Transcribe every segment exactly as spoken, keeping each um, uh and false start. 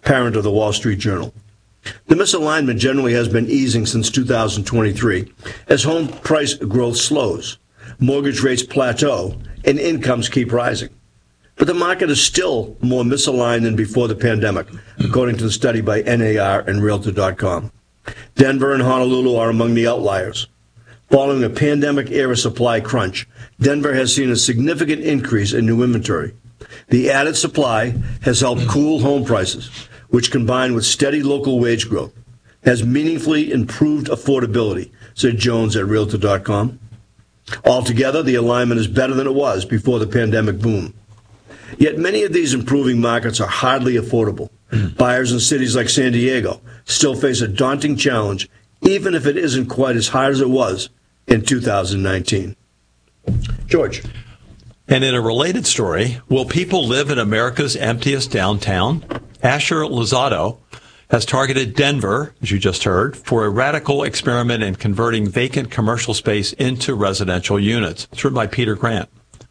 parent of the Wall Street Journal. The misalignment generally has been easing since two thousand twenty-three as home price growth slows, mortgage rates plateau, and incomes keep rising. But the market is still more misaligned than before the pandemic, according to the study by N A R and Realtor dot com. Denver and Honolulu are among the outliers. Following a pandemic-era supply crunch, Denver has seen a significant increase in new inventory. The added supply has helped cool home prices, which, combined with steady local wage growth, has meaningfully improved affordability, said Jones at Realtor dot com. Altogether, the alignment is better than it was before the pandemic boom. Yet many of these improving markets are hardly affordable. Buyers in cities like San Diego still face a daunting challenge, even if it isn't quite as hard as it was in two thousand nineteen. George. And in a related story, will people live in America's emptiest downtown? Asher Lozado has targeted Denver, as you just heard, for a radical experiment in converting vacant commercial space into residential units. It's written by Peter Grant.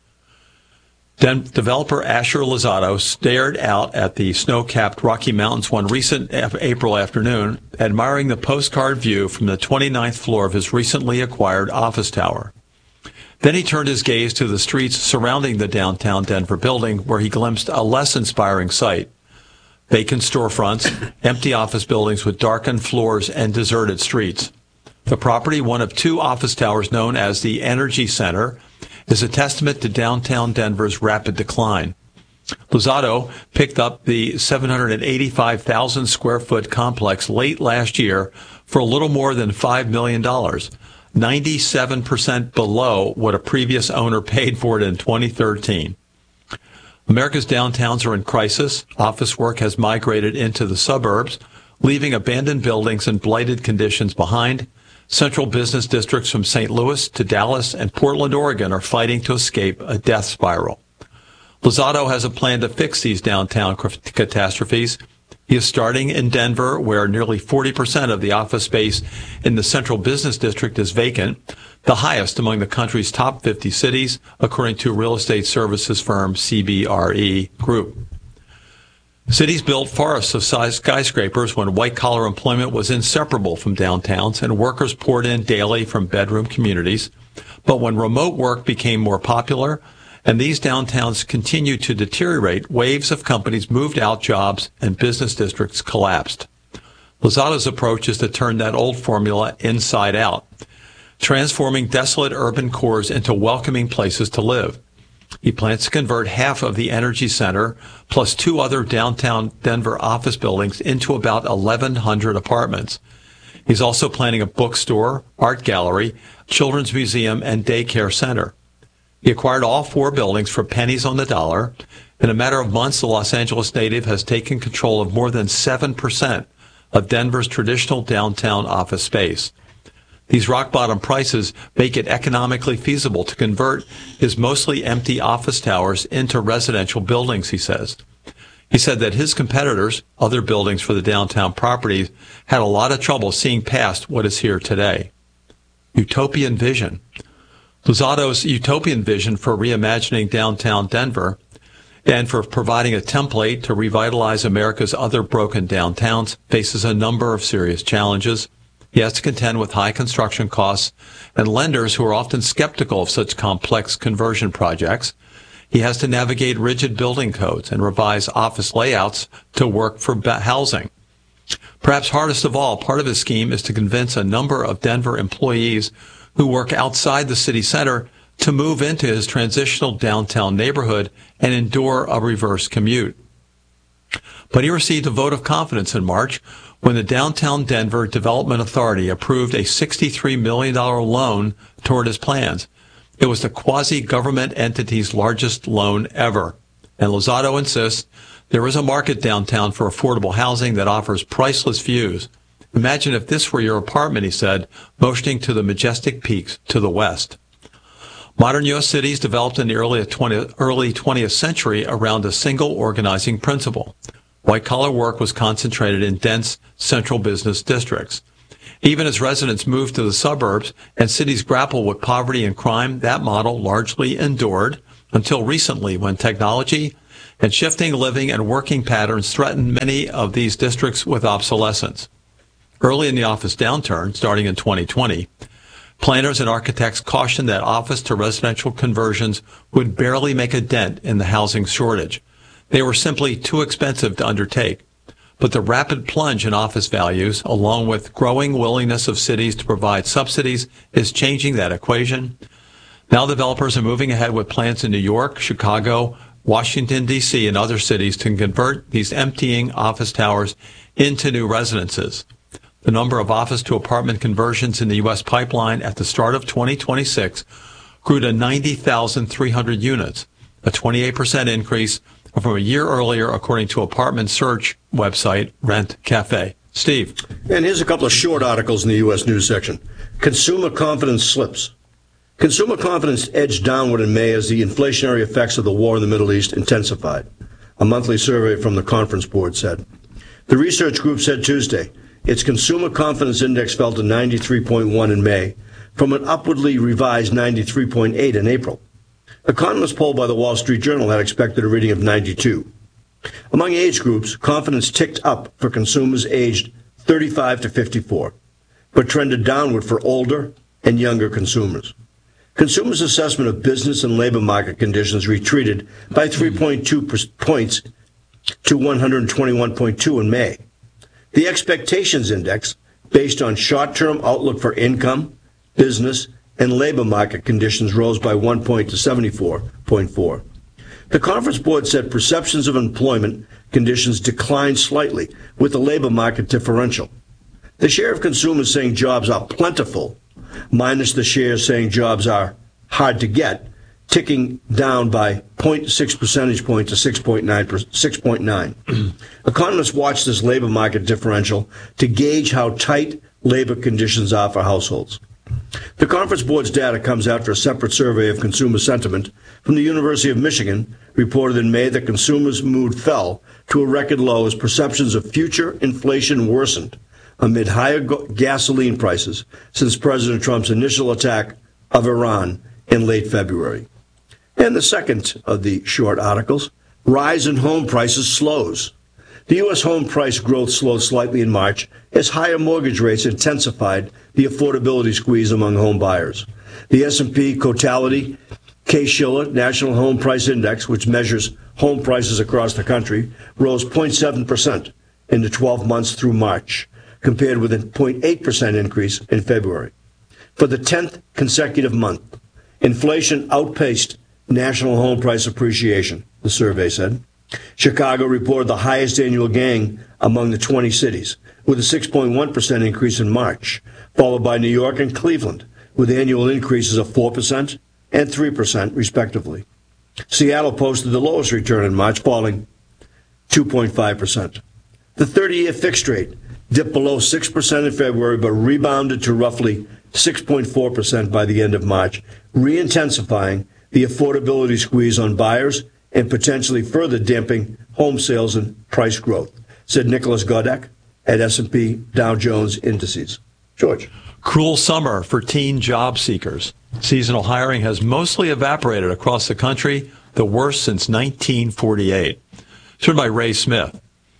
Den- developer Asher Lozado stared out at the snow-capped Rocky Mountains one recent April afternoon, admiring the postcard view from the twenty-ninth floor of his recently acquired office tower. Then he turned his gaze to the streets surrounding the downtown Denver building, where he glimpsed a less inspiring sight. Vacant storefronts, empty office buildings with darkened floors, and deserted streets. The property, one of two office towers known as the Energy Center, is a testament to downtown Denver's rapid decline. Lozado picked up the seven hundred eighty-five thousand square foot complex late last year for a little more than five million dollars, ninety-seven percent below what a previous owner paid for it in twenty thirteen. America's downtowns are in crisis. Office work has migrated into the suburbs, leaving abandoned buildings in blighted conditions behind. Central business districts from Saint Louis to Dallas and Portland, Oregon are fighting to escape a death spiral. Lozado has a plan to fix these downtown catastrophes. He is starting in Denver, where nearly forty percent of the office space in the Central Business District is vacant, the highest among the country's top fifty cities, according to real estate services firm C B R E Group. Cities built forests of size skyscrapers when white-collar employment was inseparable from downtowns and workers poured in daily from bedroom communities. But when remote work became more popular and these downtowns continued to deteriorate, waves of companies moved out jobs and business districts collapsed. Lozado's approach is to turn that old formula inside out, transforming desolate urban cores into welcoming places to live. He plans to convert half of the Energy Center plus two other downtown Denver office buildings into about eleven hundred apartments. He's also planning a bookstore, art gallery, children's museum, and daycare center. He acquired all four buildings for pennies on the dollar. In a matter of months, the Los Angeles native has taken control of more than seven percent of Denver's traditional downtown office space. These rock-bottom prices make it economically feasible to convert his mostly empty office towers into residential buildings, he says. He said that his competitors, other buildings for the downtown properties, had a lot of trouble seeing past what is here today. Utopian vision. Lozado's utopian vision for reimagining downtown Denver and for providing a template to revitalize America's other broken downtowns faces a number of serious challenges. He has to contend with high construction costs and lenders who are often skeptical of such complex conversion projects. He has to navigate rigid building codes and revise office layouts to work for housing. Perhaps hardest of all, part of his scheme is to convince a number of Denver employees who work outside the city center to move into his transitional downtown neighborhood and endure a reverse commute. But he received a vote of confidence in March when the Downtown Denver Development Authority approved a sixty-three million dollars loan toward his plans. It was the quasi-government entity's largest loan ever. And Lozado insists there is a market downtown for affordable housing that offers priceless views. Imagine if this were your apartment, he said, motioning to the majestic peaks to the west. Modern U S cities developed in the early twentieth century around a single organizing principle. White-collar work was concentrated in dense central business districts. Even as residents moved to the suburbs and cities grapple with poverty and crime, that model largely endured until recently when technology and shifting living and working patterns threaten many of these districts with obsolescence. Early in the office downturn, starting in twenty twenty, planners and architects cautioned that office to residential conversions would barely make a dent in the housing shortage. They were simply too expensive to undertake. But the rapid plunge in office values, along with growing willingness of cities to provide subsidies, is changing that equation. Now developers are moving ahead with plans in New York, Chicago, Washington, D C, and other cities to convert these emptying office towers into new residences. The number of office-to-apartment conversions in the U S pipeline at the start of twenty twenty-six grew to ninety thousand three hundred units, a twenty-eight percent increase from a year earlier, according to apartment search website Rent Cafe. Steve. And here's a couple of short articles in the U S News section. Consumer confidence slips. Consumer confidence edged downward in May as the inflationary effects of the war in the Middle East intensified, a monthly survey from the Conference Board said. The research group said Tuesday its consumer confidence index fell to ninety-three point one in May from an upwardly revised ninety-three point eight in April. Economists polled by the Wall Street Journal had expected a reading of ninety-two. Among age groups, confidence ticked up for consumers aged thirty-five to fifty-four, but trended downward for older and younger consumers. Consumers' assessment of business and labor market conditions retreated by three point two points to one hundred twenty-one point two in May. The expectations index, based on short-term outlook for income, business, and labor market conditions, rose by one point to seventy-four point four. The Conference Board said perceptions of employment conditions declined slightly with the labor market differential. The share of consumers saying jobs are plentiful, minus the share saying jobs are hard to get, ticking down by zero point six percentage point to six point nine. Economists watch this labor market differential to gauge how tight labor conditions are for households. The Conference Board's data comes after a separate survey of consumer sentiment from the University of Michigan reported in May that consumers' mood fell to a record low as perceptions of future inflation worsened amid higher go- gasoline prices since President Trump's initial attack of Iran in late February. And the second of the short articles, rise in home prices slows. The U S home price growth slowed slightly in March as higher mortgage rates intensified the affordability squeeze among home buyers. The S and P Totality Case-Shiller National Home Price Index, which measures home prices across the country, rose zero point seven percent in the twelve months through March, compared with a zero point eight percent increase in February. For the tenth consecutive month, inflation outpaced national home price appreciation, the survey said. Chicago reported the highest annual gain among the twenty cities, with a six point one percent increase in March, followed by New York and Cleveland, with annual increases of four percent and three percent, respectively. Seattle posted the lowest return in March, falling two point five percent. The thirty-year fixed rate dipped below six percent in February, but rebounded to roughly six point four percent by the end of March, re-intensifying the affordability squeeze on buyers and potentially further damping home sales and price growth, said Nicholas Godek at S and P Dow Jones Indices. George. Cruel summer for teen job seekers. Seasonal hiring has mostly evaporated across the country, the worst since nineteen forty-eight. Written by Ray Smith.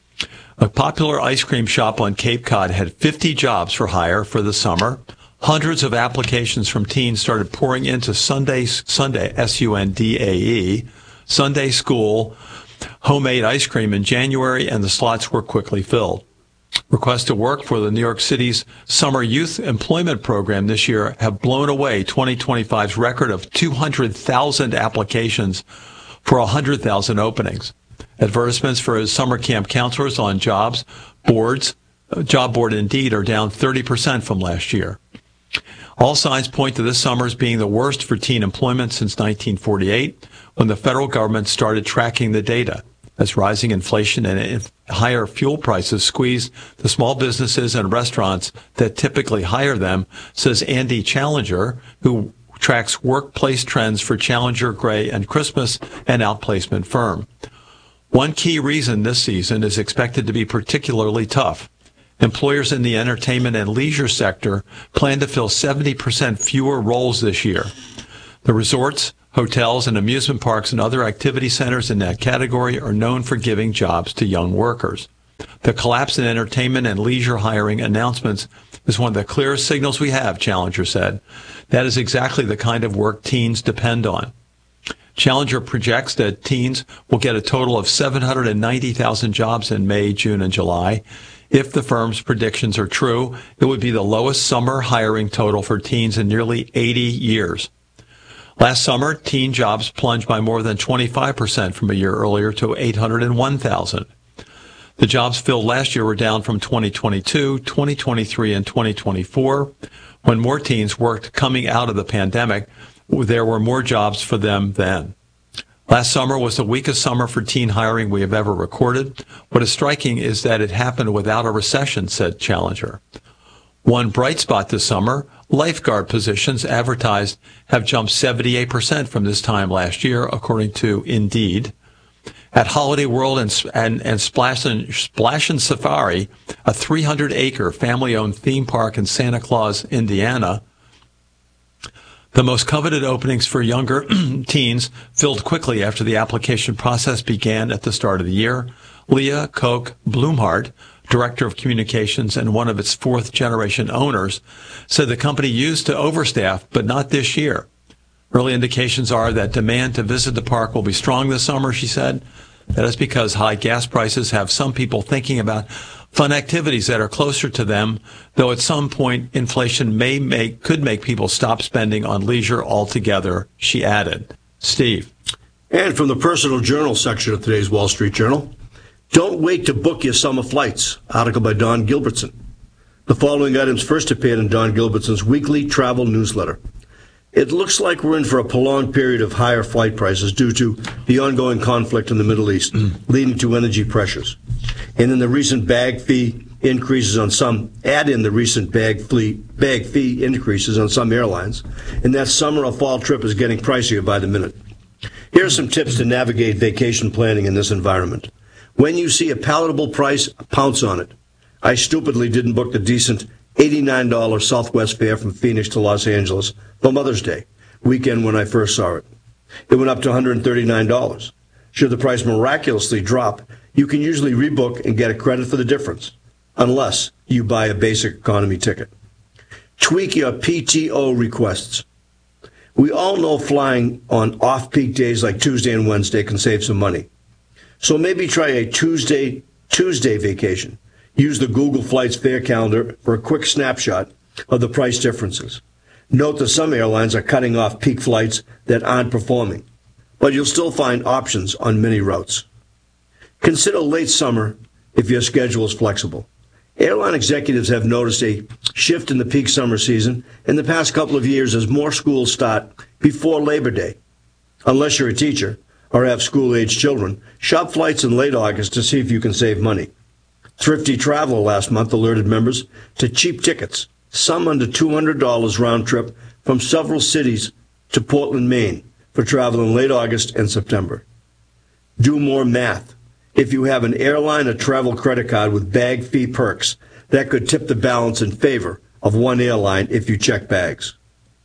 A popular ice cream shop on Cape Cod had fifty jobs for hire for the summer. Hundreds of applications from teens started pouring into Sunday, Sunday, S U N D A E, Sunday school, homemade ice cream in January, and the slots were quickly filled. Requests to work for the New York City's Summer Youth Employment Program this year have blown away twenty twenty-five's record of two hundred thousand applications for one hundred thousand openings. Advertisements for summer camp counselors on jobs boards, Job Board Indeed, are down thirty percent from last year. All signs point to this summer as being the worst for teen employment since nineteen forty-eight, when the federal government started tracking the data. As rising inflation and higher fuel prices squeeze the small businesses and restaurants that typically hire them, says Andy Challenger, who tracks workplace trends for Challenger, Gray, and Christmas, an outplacement firm. One key reason this season is expected to be particularly tough. Employers in the entertainment and leisure sector plan to fill seventy percent fewer roles this year. The resorts, Hotels and amusement parks and other activity centers in that category are known for giving jobs to young workers. The collapse in entertainment and leisure hiring announcements is one of the clearest signals we have, Challenger said. That is exactly the kind of work teens depend on. Challenger projects that teens will get a total of seven hundred ninety thousand jobs in May, June, and July. If the firm's predictions are true, it would be the lowest summer hiring total for teens in nearly eighty years. Last summer, teen jobs plunged by more than twenty-five percent from a year earlier to eight hundred one thousand. The jobs filled last year were down from twenty twenty-two, twenty twenty-three, and twenty twenty-four. When more teens worked coming out of the pandemic, there were more jobs for them then. Last summer was the weakest summer for teen hiring we have ever recorded. What is striking is that it happened without a recession, said Challenger. One bright spot this summer, lifeguard positions advertised have jumped seventy-eight percent from this time last year, according to Indeed. At Holiday World and, and, and Splash, and Splash and Safari, a three hundred acre family-owned theme park in Santa Claus, Indiana, the most coveted openings for younger teens filled quickly after the application process began at the start of the year. Leah Koch Blumhardt, director of communications and one of its fourth-generation owners, said the company used to overstaff, but not this year. Early indications are that demand to visit the park will be strong this summer, she said. That is because high gas prices have some people thinking about fun activities that are closer to them, though at some point inflation may make could make people stop spending on leisure altogether, she added. Steve. And from the personal journal section of today's Wall Street Journal, don't wait to book your summer flights, article by Don Gilbertson. The following items first appeared in Don Gilbertson's weekly travel newsletter. It looks like we're in for a prolonged period of higher flight prices due to the ongoing conflict in the Middle East, leading to energy pressures. And in the recent bag fee increases on some, add in the recent bag fee, bag fee increases on some airlines, and that summer or fall trip is getting pricier by the minute. Here are some tips to navigate vacation planning in this environment. When you see a palatable price, pounce on it. I stupidly didn't book the decent eighty-nine dollars Southwest fare from Phoenix to Los Angeles for Mother's Day weekend when I first saw it. It went up to one hundred thirty-nine dollars. Should the price miraculously drop, you can usually rebook and get a credit for the difference, unless you buy a basic economy ticket. Tweak your P T O requests. We all know flying on off-peak days like Tuesday and Wednesday can save some money. So maybe try a Tuesday, Tuesday vacation. Use the Google Flights fare calendar for a quick snapshot of the price differences. Note that some airlines are cutting off peak flights that aren't performing, but you'll still find options on many routes. Consider late summer if your schedule is flexible. Airline executives have noticed a shift in the peak summer season in the past couple of years as more schools start before Labor Day. Unless you're a teacher or have school-age children, shop flights in late August to see if you can save money. Thrifty Traveler last month alerted members to cheap tickets, some under two hundred dollars round trip from several cities to Portland, Maine, for travel in late August and September. Do more math. If you have an airline or travel credit card with bag fee perks, that could tip the balance in favor of one airline if you check bags.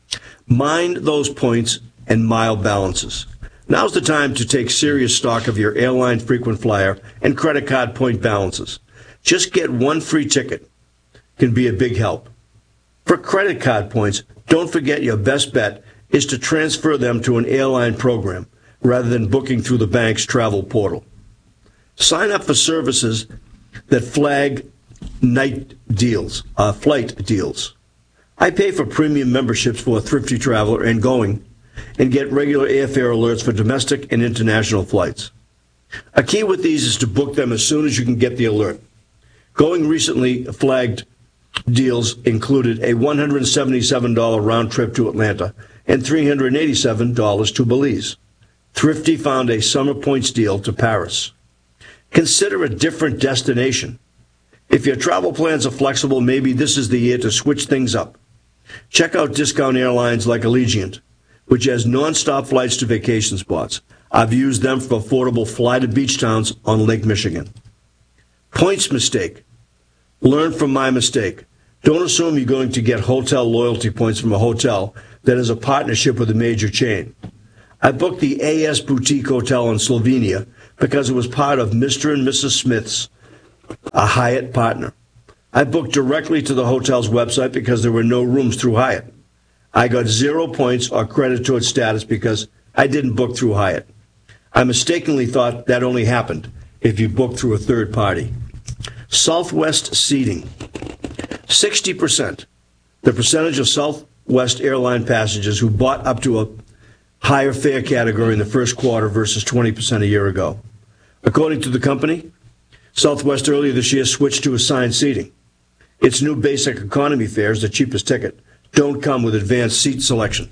Mind those points and mile balances. Now's the time to take serious stock of your airline frequent flyer and credit card point balances. Just get one free ticket can be a big help. For credit card points, don't forget your best bet is to transfer them to an airline program rather than booking through the bank's travel portal. Sign up for services that flag night deals, uh, flight deals. I pay for premium memberships for Thrifty Traveler and Going and get regular airfare alerts for domestic and international flights. A key with these is to book them as soon as you can get the alert. Going recently flagged deals included a one hundred seventy-seven dollars round trip to Atlanta and three hundred eighty-seven dollars to Belize. Thrifty found a summer points deal to Paris. Consider a different destination. If your travel plans are flexible, maybe this is the year to switch things up. Check out discount airlines like Allegiant, which has nonstop flights to vacation spots. I've used them for affordable fly to beach towns on Lake Michigan. Points mistake. Learn from my mistake. Don't assume you're going to get hotel loyalty points from a hotel that has a partnership with a major chain. I booked the A S Boutique Hotel in Slovenia because it was part of Mister and Missus Smith's, a Hyatt partner. I booked directly to the hotel's website because there were no rooms through Hyatt. I got zero points or credit towards status because I didn't book through Hyatt. I mistakenly thought that only happened if you booked through a third party. Southwest seating. sixty percent. The percentage of Southwest airline passengers who bought up to a higher fare category in the first quarter versus twenty percent a year ago. According to the company, Southwest earlier this year switched to assigned seating. Its new basic economy fares, the cheapest ticket, don't come with advanced seat selection.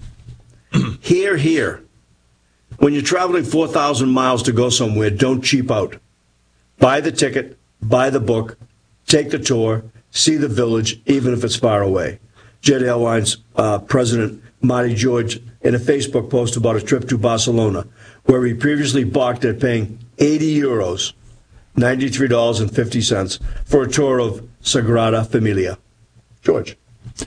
Hear, hear. When you're traveling four thousand miles to go somewhere, don't cheap out. Buy the ticket, buy the book, take the tour, see the village, even if it's far away. Jet Airlines uh, President Marty George in a Facebook post about a trip to Barcelona, where he previously balked at paying eighty euros, ninety-three dollars and fifty cents, for a tour of Sagrada Familia. George.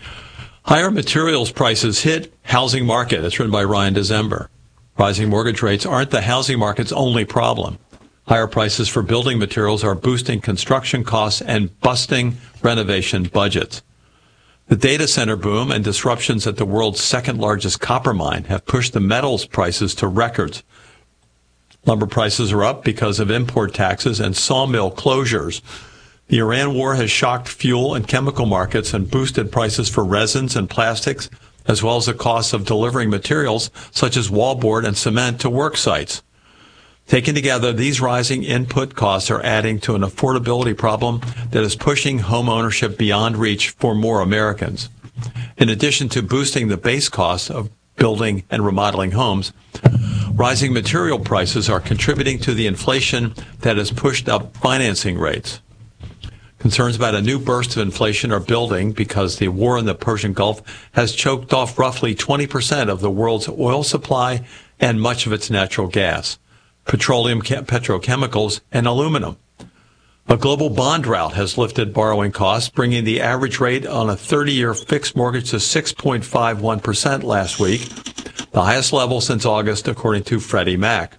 Higher materials prices hit housing market. That's written by Ryan December. Rising mortgage rates aren't the housing market's only problem. Higher prices for building materials are boosting construction costs and busting renovation budgets. The data center boom and disruptions at the world's second largest copper mine have pushed the metals prices to records. Lumber prices are up because of import taxes and sawmill closures. The Iran war has shocked fuel and chemical markets and boosted prices for resins and plastics, as well as the cost of delivering materials such as wallboard and cement to work sites. Taken together, these rising input costs are adding to an affordability problem that is pushing home ownership beyond reach for more Americans. In addition to boosting the base costs of building and remodeling homes, rising material prices are contributing to the inflation that has pushed up financing rates. Concerns about a new burst of inflation are building because the war in the Persian Gulf has choked off roughly twenty percent of the world's oil supply and much of its natural gas, petroleum, petrochemicals, and aluminum. A global bond drought has lifted borrowing costs, bringing the average rate on a thirty-year fixed mortgage to six point five one percent last week, the highest level since August, according to Freddie Mac.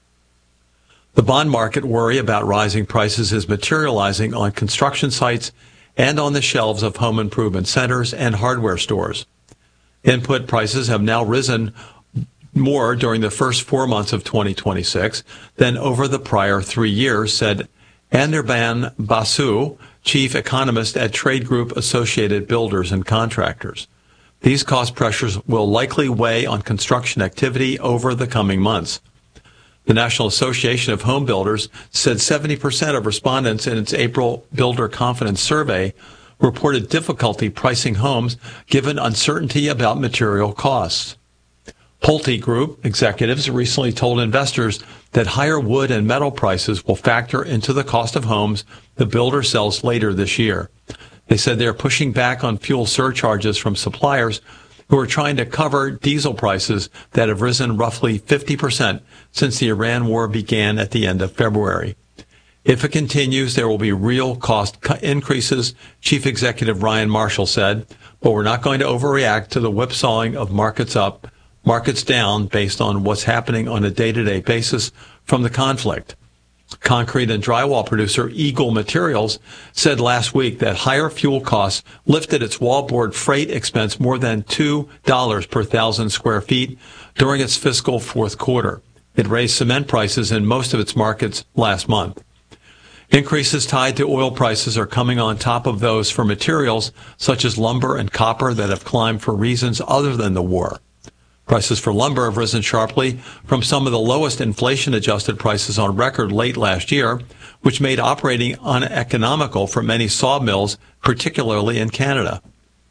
The bond market worry about rising prices is materializing on construction sites and on the shelves of home improvement centers and hardware stores. Input prices have now risen more during the first four months of twenty twenty-six than over the prior three years, said Anirban Basu, chief economist at Trade Group Associated Builders and Contractors. These cost pressures will likely weigh on construction activity over the coming months. The National Association of Home Builders said seventy percent of respondents in its April Builder Confidence Survey reported difficulty pricing homes given uncertainty about material costs. Pulte Group executives recently told investors that higher wood and metal prices will factor into the cost of homes the builder sells later this year. They said they're pushing back on fuel surcharges from suppliers who are trying to cover diesel prices that have risen roughly fifty percent since the Iran war began at the end of February. If it continues, there will be real cost increases, Chief Executive Ryan Marshall said, but we're not going to overreact to the whipsawing of markets up, markets down based on what's happening on a day-to-day basis from the conflict. Concrete and drywall producer Eagle Materials said last week that higher fuel costs lifted its wallboard freight expense more than two dollars per thousand square feet during its fiscal fourth quarter. It raised cement prices in most of its markets last month. Increases tied to oil prices are coming on top of those for materials such as lumber and copper that have climbed for reasons other than the war. Prices for lumber have risen sharply from some of the lowest inflation-adjusted prices on record late last year, which made operating uneconomical for many sawmills, particularly in Canada.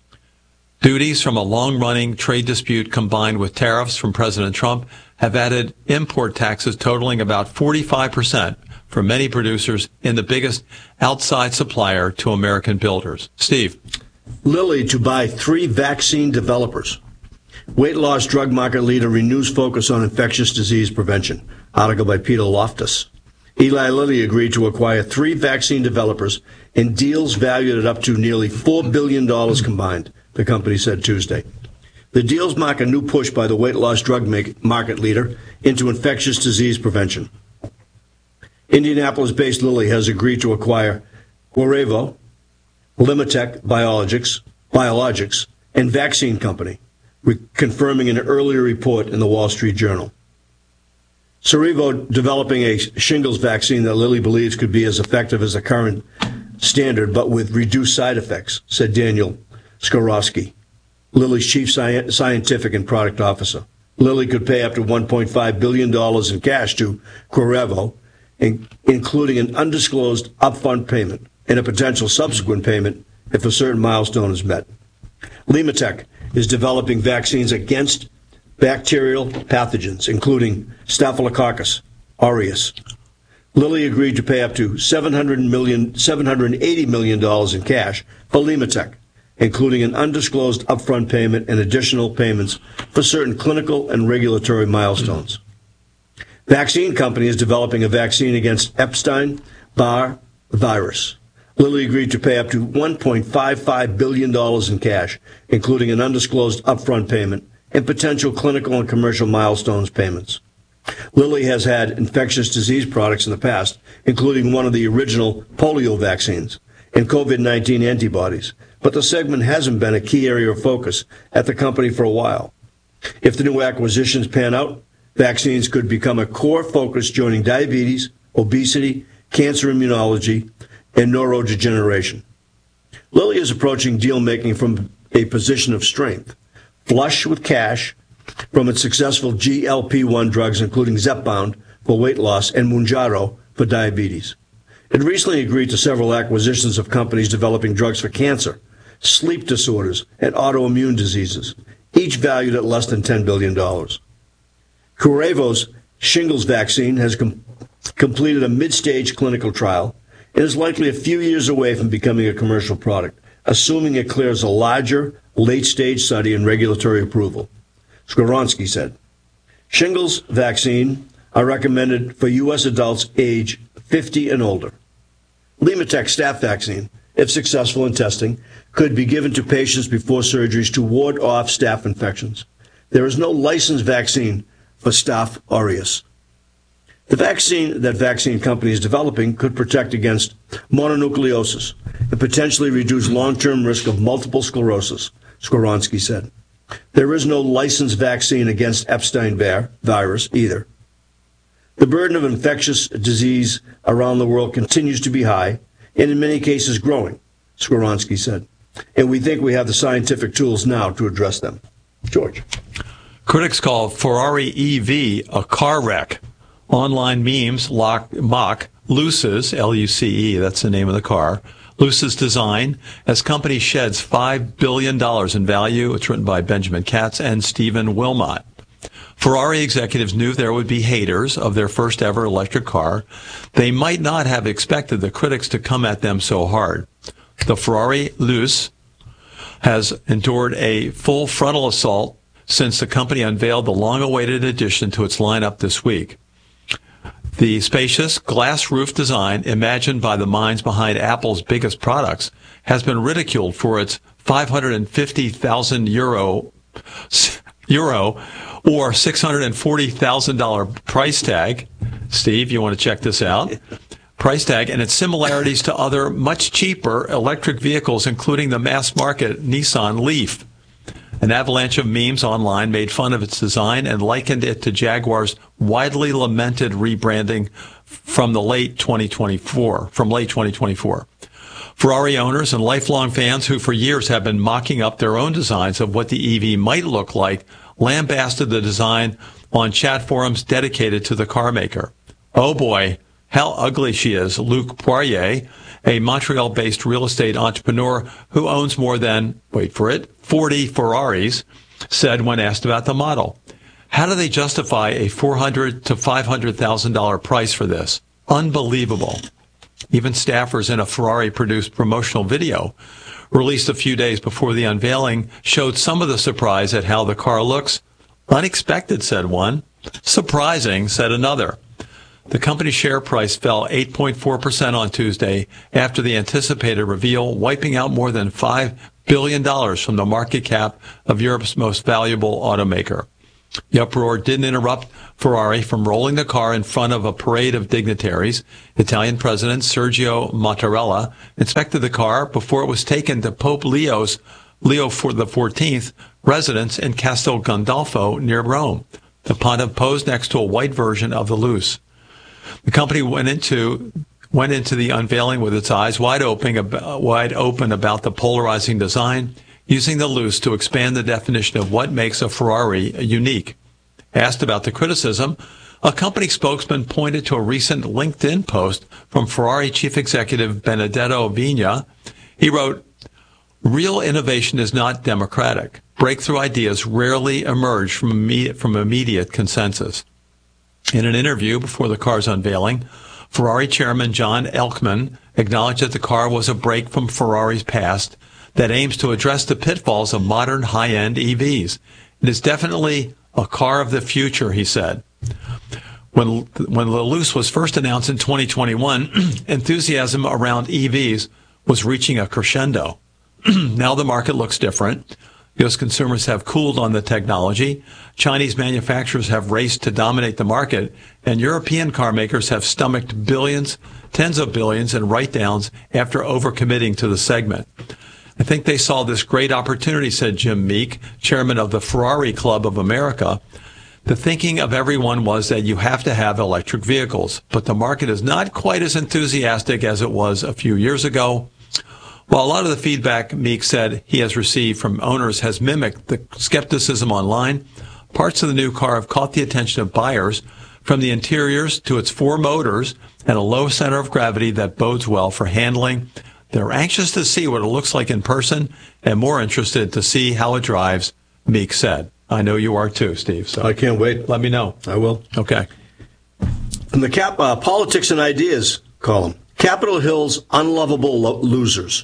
Duties from a long-running trade dispute combined with tariffs from President Trump have added import taxes totaling about forty-five percent for many producers in the biggest outside supplier to American builders. Steve. Lilly to buy three vaccine developers. Weight loss drug market leader renews focus on infectious disease prevention. Article by Peter Loftus. Eli Lilly agreed to acquire three vaccine developers in deals valued at up to nearly four billion dollars combined, the company said Tuesday. The deals mark a new push by the weight loss drug make, market leader into infectious disease prevention. Indianapolis-based Lilly has agreed to acquire Curevo, Limitech Biologics, Biologics, and Vaccine Company, re- confirming an earlier report in the Wall Street Journal. Cerevo developing a shingles vaccine that Lilly believes could be as effective as the current standard, but with reduced side effects, said Daniel Skorowski, Lilly's chief sci- scientific and product officer. Lilly could pay up to one point five billion dollars in cash to Curevo, in- including an undisclosed upfront payment and a potential subsequent payment if a certain milestone is met. Limitech is developing vaccines against bacterial pathogens, including Staphylococcus aureus. Lilly agreed to pay up to seven hundred million, seven hundred eighty million dollars in cash for Limitech, including an undisclosed upfront payment and additional payments for certain clinical and regulatory milestones. Vaccine Company is developing a vaccine against Epstein-Barr virus. Lilly agreed to pay up to one point five five billion dollars in cash, including an undisclosed upfront payment and potential clinical and commercial milestones payments. Lilly has had infectious disease products in the past, including one of the original polio vaccines and COVID nineteen antibodies, but the segment hasn't been a key area of focus at the company for a while. If the new acquisitions pan out, vaccines could become a core focus, joining diabetes, obesity, cancer immunology, and neurodegeneration. Lilly is approaching deal-making from a position of strength, flush with cash from its successful G L P one drugs, including Zepbound for weight loss and Mounjaro for diabetes. It recently agreed to several acquisitions of companies developing drugs for cancer, sleep disorders, and autoimmune diseases, each valued at less than ten billion dollars. Curevo's shingles vaccine has com- completed a mid-stage clinical trial and is likely a few years away from becoming a commercial product, assuming it clears a larger, late-stage study and regulatory approval. Skoronsky said, shingles vaccine are recommended for U S adults age fifty and older. Limitech staph vaccine, if successful in testing, could be given to patients before surgeries to ward off staph infections. There is no licensed vaccine for Staph aureus. The vaccine that Vaccine Company is developing could protect against mononucleosis and potentially reduce long-term risk of multiple sclerosis, Skoronsky said. There is no licensed vaccine against Epstein-Barr virus either. The burden of infectious disease around the world continues to be high and in many cases growing, Skoronsky said. And we think we have the scientific tools now to address them. George. Critics call Ferrari E V a car wreck. Online memes lock, mock Luce's, L U C E, that's the name of the car, Luce's design as company sheds five billion dollars in value. It's written by Benjamin Katz and Stephen Wilmot. Ferrari executives knew there would be haters of their first ever electric car. They might not have expected the critics to come at them so hard. The Ferrari Luce has endured a full frontal assault since the company unveiled the long-awaited addition to its lineup this week. The spacious glass roof design, imagined by the minds behind Apple's biggest products, has been ridiculed for its five hundred fifty thousand euro, euro or six hundred forty thousand dollars price tag. Steve, you want to check this out? Price tag and its similarities to other much cheaper electric vehicles, including the mass-market Nissan Leaf. An avalanche of memes online made fun of its design and likened it to Jaguar's widely lamented rebranding from the late twenty twenty-four, from late twenty twenty-four. Ferrari owners and lifelong fans who for years have been mocking up their own designs of what the E V might look like lambasted the design on chat forums dedicated to the car maker. Oh boy, how ugly she is, Luc Poirier, a Montreal-based real estate entrepreneur who owns more than, wait for it, forty Ferraris, said when asked about the model. How do they justify a four hundred thousand to five hundred thousand dollars price for this? Unbelievable. Even staffers in a Ferrari-produced promotional video released a few days before the unveiling showed some of the surprise at how the car looks. Unexpected, said one. Surprising, said another. The company's share price fell eight point four percent on Tuesday after the anticipated reveal, wiping out more than five billion dollars from the market cap of Europe's most valuable automaker. The uproar didn't interrupt Ferrari from rolling the car in front of a parade of dignitaries. Italian President Sergio Mattarella inspected the car before it was taken to Pope Leo's Leo the fourteenth residence in Castel Gandolfo near Rome. The Pontiff posed next to a white version of the Luce. The company went into went into the unveiling with its eyes wide open, wide open about the polarizing design, using the Luce to expand the definition of what makes a Ferrari unique. Asked about the criticism, a company spokesman pointed to a recent LinkedIn post from Ferrari chief executive Benedetto Vigna. He wrote, "Real innovation is not democratic. Breakthrough ideas rarely emerge from immediate, from immediate consensus." In an interview before the car's unveiling, Ferrari chairman John Elkann acknowledged that the car was a break from Ferrari's past that aims to address the pitfalls of modern high-end E Vs. It is definitely a car of the future, he said. When, when the Luce was first announced in twenty twenty-one, enthusiasm around E Vs was reaching a crescendo. Now the market looks different. U S consumers have cooled on the technology. Chinese manufacturers have raced to dominate the market, and European car makers have stomached billions, tens of billions in write-downs after overcommitting to the segment. I think they saw this great opportunity, said Jim Meek, chairman of the Ferrari Club of America. The thinking of everyone was that you have to have electric vehicles, but the market is not quite as enthusiastic as it was a few years ago. While a lot of the feedback Meek said he has received from owners has mimicked the skepticism online, parts of the new car have caught the attention of buyers, from the interiors to its four motors and a low center of gravity that bodes well for handling. They're anxious to see what it looks like in person and more interested to see how it drives, Meek said. I know you are too, Steve. So I can't wait. Let me know. I will. Okay. From the cap, uh, Politics and Ideas column, Capitol Hill's Unlovable Lo- Losers.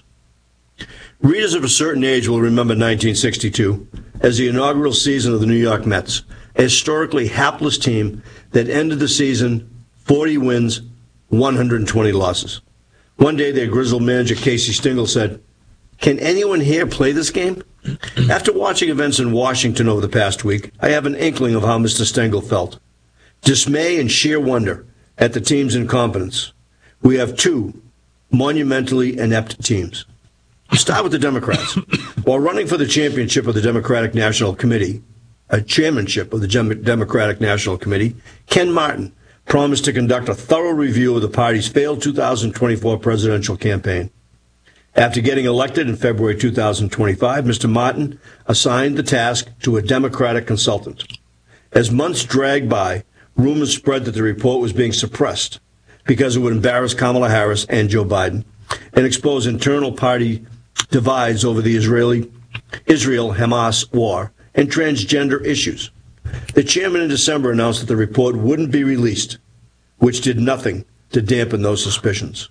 Readers of a certain age will remember nineteen sixty-two as the inaugural season of the New York Mets, a historically hapless team that ended the season forty wins, one hundred twenty losses. One day, their grizzled manager, Casey Stengel, said, "Can anyone here play this game?" After watching events in Washington over the past week, I have an inkling of how Mister Stengel felt. Dismay and sheer wonder at the team's incompetence. We have two monumentally inept teams. Start with the Democrats. While running for the championship of the Democratic National Committee, a chairmanship of the Democratic National Committee, Ken Martin promised to conduct a thorough review of the party's failed two thousand twenty-four presidential campaign. After getting elected in February two thousand twenty-five, Mister Martin assigned the task to a Democratic consultant. As months dragged by, rumors spread that the report was being suppressed because it would embarrass Kamala Harris and Joe Biden and expose internal party divides over the Israeli Israel-Hamas war and transgender issues. The chairman in December announced that the report wouldn't be released, which did nothing to dampen those suspicions.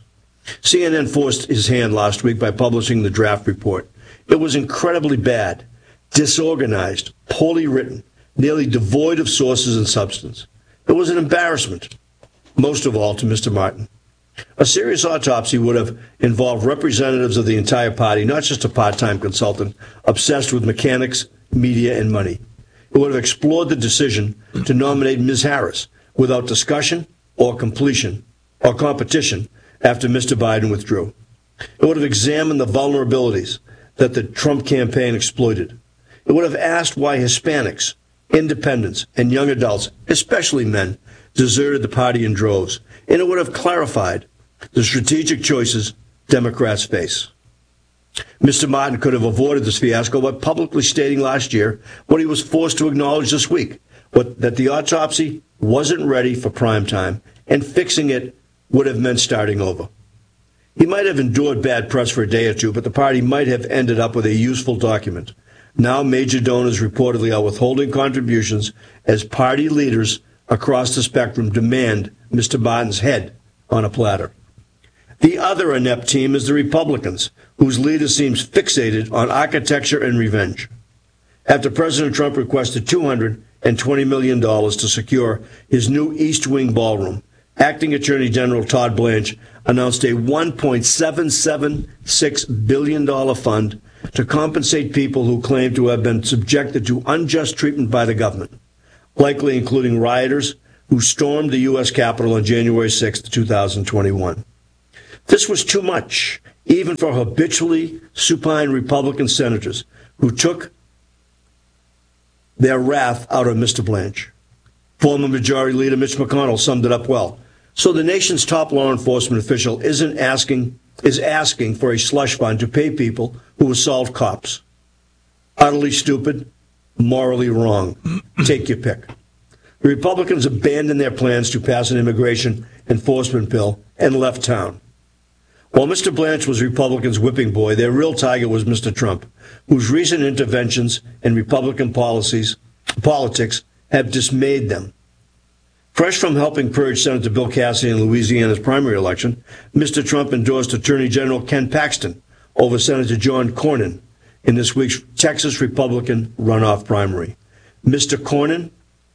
C N N forced his hand last week by publishing the draft report. It was incredibly bad, disorganized, poorly written, nearly devoid of sources and substance. It was an embarrassment, most of all to Mister Martin. A serious autopsy would have involved representatives of the entire party, not just a part-time consultant obsessed with mechanics, media, and money. It would have explored the decision to nominate Miz Harris without discussion or completion or competition after Mister Biden withdrew. It would have examined the vulnerabilities that the Trump campaign exploited. It would have asked why Hispanics, independents, and young adults, especially men, deserted the party in droves. And it would have clarified the strategic choices Democrats face. Mister Martin could have avoided this fiasco by publicly stating last year what he was forced to acknowledge this week, what, that the autopsy wasn't ready for prime time, and fixing it would have meant starting over. He might have endured bad press for a day or two, but the party might have ended up with a useful document. Now major donors reportedly are withholding contributions as party leaders across the spectrum demand Mister Martin's head on a platter. The other inept team is the Republicans, whose leader seems fixated on architecture and revenge. After President Trump requested two hundred twenty million dollars to secure his new East Wing ballroom, Acting Attorney General Todd Blanche announced a one point seven seven six billion dollars fund to compensate people who claim to have been subjected to unjust treatment by the government, likely including rioters who stormed the U S Capitol on January sixth, two thousand twenty-one. This was too much, even for habitually supine Republican senators who took their wrath out of Mister Blanche. Former Majority Leader Mitch McConnell summed it up well. So the nation's top law enforcement official isn't asking, is asking for a slush fund to pay people who assault cops. Utterly stupid, morally wrong. Take your pick. The Republicans abandoned their plans to pass an immigration enforcement bill and left town. While Mister Blanche was Republicans' whipping boy, their real target was Mister Trump, whose recent interventions in Republican policies, politics have dismayed them. Fresh from helping purge Senator Bill Cassidy in Louisiana's primary election, Mister Trump endorsed Attorney General Ken Paxton over Senator John Cornyn in this week's Texas Republican runoff primary. Mister Cornyn,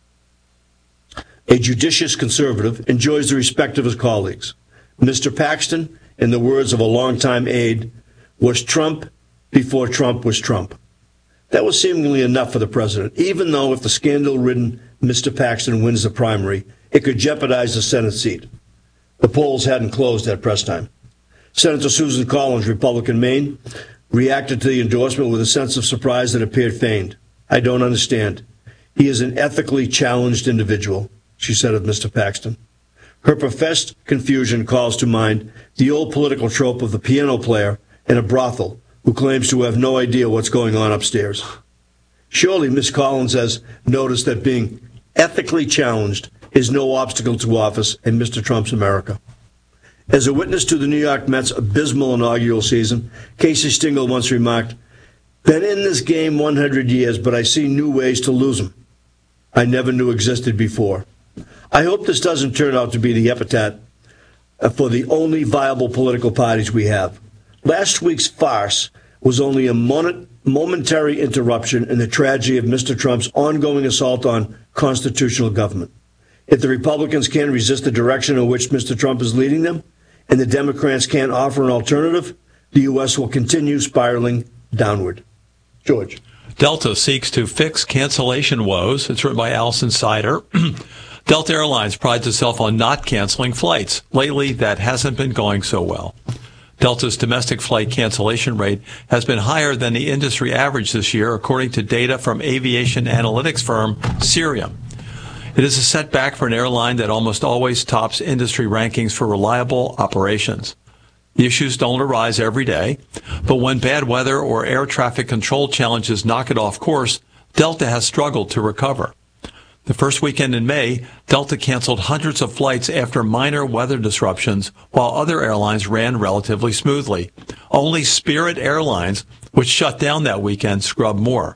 a judicious conservative, enjoys the respect of his colleagues. Mister Paxton, in the words of a longtime aide, was Trump before Trump was Trump. That was seemingly enough for the president, even though if the scandal-ridden Mister Paxton wins the primary, it could jeopardize the Senate seat. The polls hadn't closed at press time. Senator Susan Collins, Republican Maine, reacted to the endorsement with a sense of surprise that appeared feigned. I don't understand. He is an ethically challenged individual, she said of Mister Paxton. Her professed confusion calls to mind the old political trope of the piano player in a brothel who claims to have no idea what's going on upstairs. Surely Miz Collins has noticed that being ethically challenged is no obstacle to office in Mister Trump's America. As a witness to the New York Mets' abysmal inaugural season, Casey Stengel once remarked, "Been in this game one hundred years, but I see new ways to lose them I never knew existed before." I hope this doesn't turn out to be the epithet for the only viable political parties we have. Last week's farce was only a moment, momentary interruption in the tragedy of Mister Trump's ongoing assault on constitutional government. If the Republicans can't resist the direction in which Mister Trump is leading them, and the Democrats can't offer an alternative, the U S will continue spiraling downward. George. Delta seeks to fix cancellation woes. It's written by Allison Sider. Delta Airlines prides itself on not canceling flights. Lately, that hasn't been going so well. Delta's domestic flight cancellation rate has been higher than the industry average this year, according to data from aviation analytics firm Cirium. It is a setback for an airline that almost always tops industry rankings for reliable operations. The issues don't arise every day, but when bad weather or air traffic control challenges knock it off course, Delta has struggled to recover. The first weekend in May, Delta canceled hundreds of flights after minor weather disruptions, while other airlines ran relatively smoothly. Only Spirit Airlines, which shut down that weekend, scrubbed more.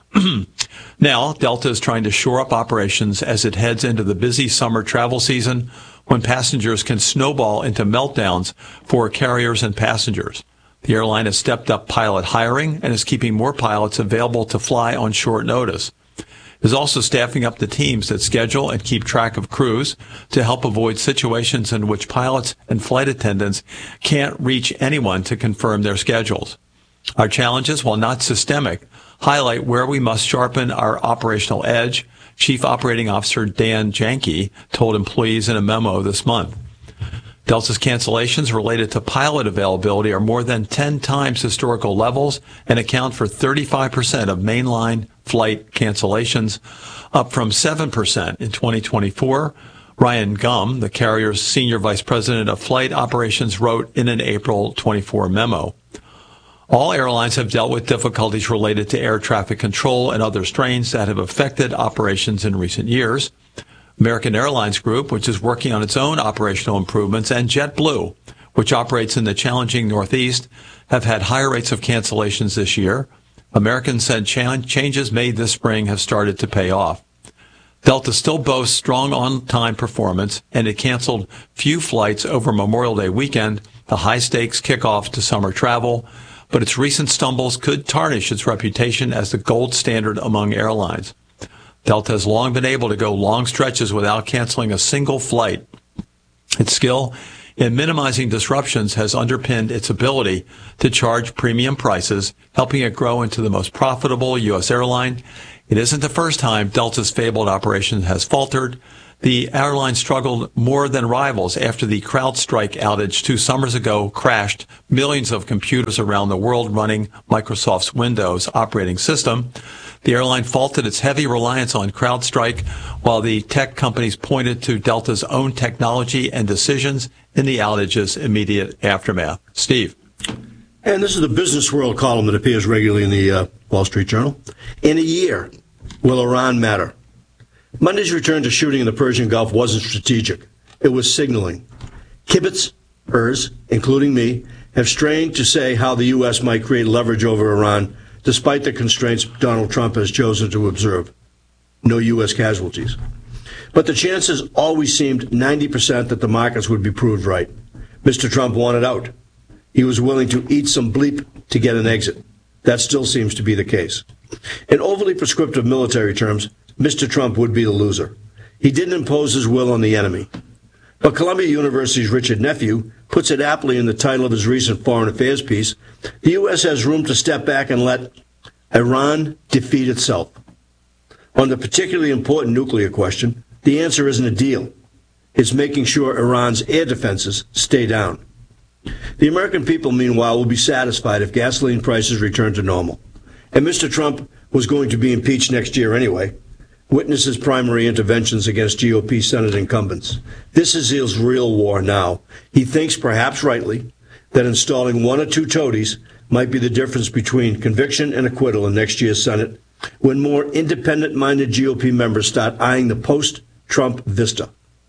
Now, Delta is trying to shore up operations as it heads into the busy summer travel season, when passengers can snowball into meltdowns for carriers and passengers. The airline has stepped up pilot hiring and is keeping more pilots available to fly on short notice. It is also staffing up the teams that schedule and keep track of crews to help avoid situations in which pilots and flight attendants can't reach anyone to confirm their schedules. Our challenges, while not systemic, highlight where we must sharpen our operational edge, Chief Operating Officer Dan Janke told employees in a memo this month. Delta's cancellations related to pilot availability are more than ten times historical levels and account for thirty-five percent of mainline flight cancellations, up from seven percent in twenty twenty-four. Ryan Gum, the carrier's senior vice president of flight operations, wrote in an April twenty-four memo. All airlines have dealt with difficulties related to air traffic control and other strains that have affected operations in recent years. American Airlines Group, which is working on its own operational improvements, and JetBlue, which operates in the challenging Northeast, have had higher rates of cancellations this year. American said changes made this spring have started to pay off. Delta still boasts strong on-time performance, and it canceled few flights over Memorial Day weekend, the high-stakes kickoff to summer travel, but its recent stumbles could tarnish its reputation as the gold standard among airlines. Delta has long been able to go long stretches without canceling a single flight. Its skill in minimizing disruptions has underpinned its ability to charge premium prices, helping it grow into the most profitable U S airline. It isn't the first time Delta's fabled operation has faltered. The airline struggled more than rivals after the CrowdStrike outage two summers ago crashed millions of computers around the world running Microsoft's Windows operating system. The airline faulted its heavy reliance on CrowdStrike, while the tech companies pointed to Delta's own technology and decisions in the outage's immediate aftermath. Steve. And this is the Business World column that appears regularly in the uh, Wall Street Journal. In a year, will Iran matter? Monday's return to shooting in the Persian Gulf wasn't strategic. It was signaling. Kibitzers, including me, have strained to say how the U S might create leverage over Iran, despite the constraints Donald Trump has chosen to observe. No U S casualties. But the chances always seemed ninety percent that the markets would be proved right. Mister Trump wanted out. He was willing to eat some bleep to get an exit. That still seems to be the case. In overly prescriptive military terms, Mister Trump would be the loser. He didn't impose his will on the enemy. But Columbia University's Richard Nephew puts it aptly in the title of his recent foreign affairs piece. The U S has room to step back and let Iran defeat itself. On the particularly important nuclear question, the answer isn't a deal. It's making sure Iran's air defenses stay down. The American people, meanwhile, will be satisfied if gasoline prices return to normal. And Mister Trump was going to be impeached next year anyway. Witness his primary interventions against G O P Senate incumbents. This is his real war now. He thinks, perhaps rightly, that installing one or two toadies might be the difference between conviction and acquittal in next year's Senate, when more independent-minded G O P members start eyeing the post-Trump vista.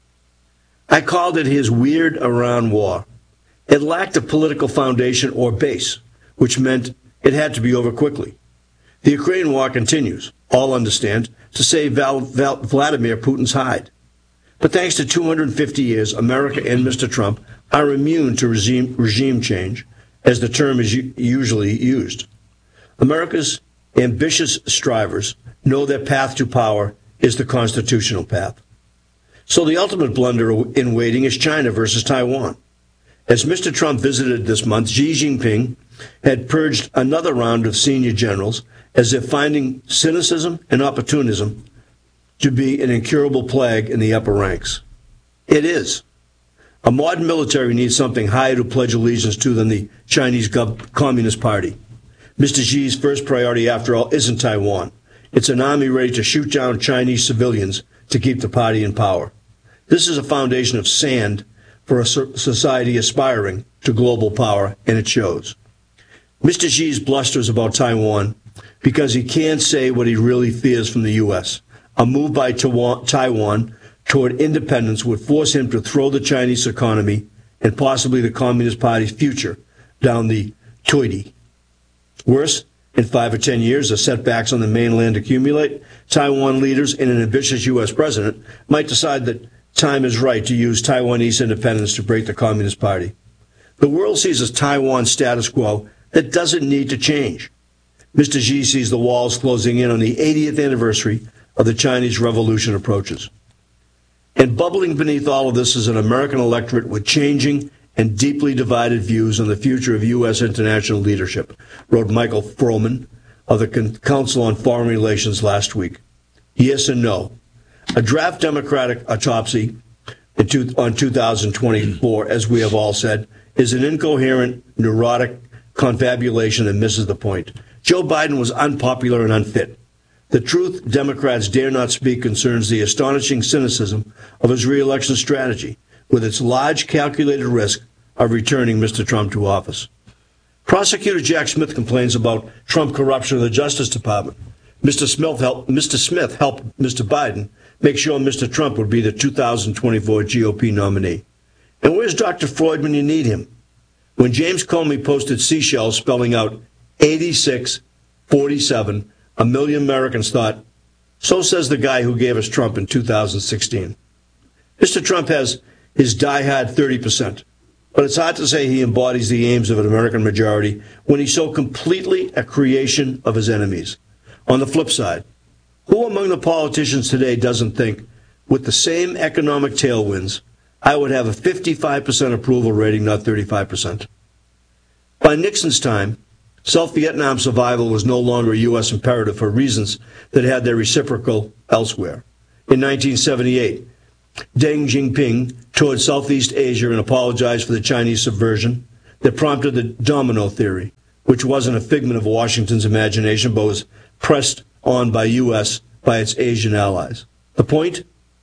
I called it his weird Iran war. It lacked a political foundation or base, which meant it had to be over quickly. The Ukraine war continues, all understand, to save Val- Val- Vladimir Putin's hide. But thanks to two hundred fifty years, America and Mister Trump are immune to regime, regime change, as the term is u- usually used. America's ambitious strivers know their path to power is the constitutional path. So the ultimate blunder in waiting is China versus Taiwan. As Mister Trump visited this month, Xi Jinping had purged another round of senior generals as if finding cynicism and opportunism to be an incurable plague in the upper ranks. It is. A modern military needs something higher to pledge allegiance to than the Chinese Gov- Communist Party. Mister Xi's first priority, after all, isn't Taiwan. It's an army ready to shoot down Chinese civilians to keep the party in power. This is a foundation of sand for a society aspiring to global power, and it shows. Mister Xi's blusters about Taiwan because he can't say what he really fears from the U S. A move by Taiwan toward independence would force him to throw the Chinese economy and possibly the Communist Party's future down the toity. Worse, in five or ten years, as setbacks on the mainland accumulate, Taiwan leaders and an ambitious U S president might decide that time is right to use Taiwanese independence to break the Communist Party. The world sees a Taiwan status quo that doesn't need to change. Mister Xi sees the walls closing in on the eightieth anniversary of the Chinese Revolution approaches. And bubbling beneath all of this is an American electorate with changing and deeply divided views on the future of U S international leadership, wrote Michael Froman of the Council on Foreign Relations last week. Yes and no. A draft Democratic autopsy in two, on two thousand twenty-four, as we have all said, is an incoherent, neurotic confabulation that misses the point. Joe Biden was unpopular and unfit. The truth Democrats dare not speak concerns the astonishing cynicism of his reelection strategy, with its large calculated risk of returning Mister Trump to office. Prosecutor Jack Smith complains about Trump corruption of the Justice Department. Mister Smith helped, Mister Smith helped Mister Biden make sure Mister Trump would be the two thousand twenty-four G O P nominee. And where's Doctor Freud when you need him? When James Comey posted seashells spelling out eighty-six forty-seven, a million Americans thought, so says the guy who gave us Trump in two thousand sixteen. Mister Trump has his diehard thirty percent, but it's hard to say he embodies the aims of an American majority when he's so completely a creation of his enemies. On the flip side, who among the politicians today doesn't think, with the same economic tailwinds, I would have a fifty-five percent approval rating, not thirty-five percent. By Nixon's time, South Vietnam survival was no longer a U S imperative for reasons that had their reciprocal elsewhere. In nineteen seventy-eight, Deng Xiaoping toured Southeast Asia and apologized for the Chinese subversion that prompted the domino theory, which wasn't a figment of Washington's imagination but was pressed on by U S by its Asian allies. The point?